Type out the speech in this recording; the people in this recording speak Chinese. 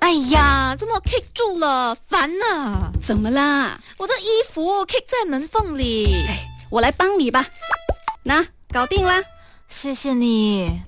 哎呀，这么 kick 住了，烦啊！ 怎么啦？ 我的衣服 kick 在门缝里。 我来帮你吧。那搞定啦。 谢谢你。